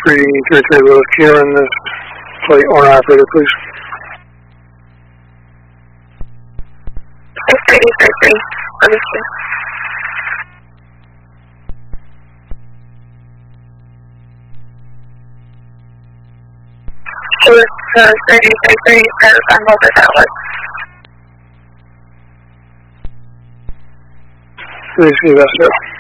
333 Will Kieran, this plate owner operator, please. 333, understood. It was 333, verify mobile outlet. Please see that, sir.